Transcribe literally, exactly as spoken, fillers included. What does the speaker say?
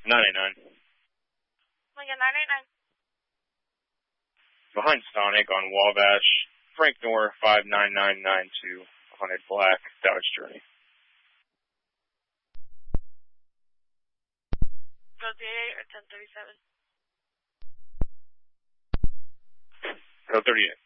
nine eight nine. Lincoln nine eight nine. Behind Sonic on Wabash, Frank Noor five nine nine nine two, Hunted Black, Dodge Journey. Go thirty-eight or ten thirty-seven? Go thirty-eight.